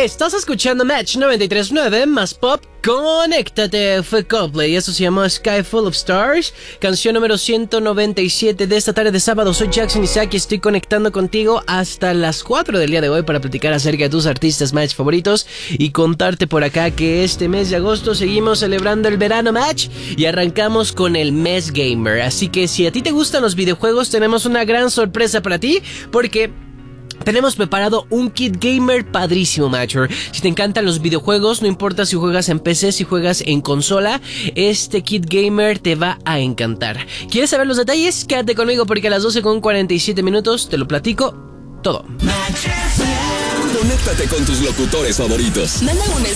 Estás escuchando Match 93.9 más pop. Conéctate, fue Coldplay y eso se llamó Sky Full of Stars, canción número 197 de esta tarde de sábado. Soy Jackson Isaac y estoy conectando contigo hasta las 4 del día de hoy para platicar acerca de tus artistas Match favoritos y contarte por acá que este mes de agosto seguimos celebrando el verano Match y arrancamos con el mes gamer. Así que si a ti te gustan los videojuegos, tenemos una gran sorpresa para ti porque tenemos preparado un kit gamer padrísimo, Matcher. Si te encantan los videojuegos, no importa si juegas en PC, si juegas en consola, este kit gamer te va a encantar. ¿Quieres saber los detalles? Quédate conmigo porque a las 12:47 te lo platico todo. Conéctate con tus locutores favoritos. Manda un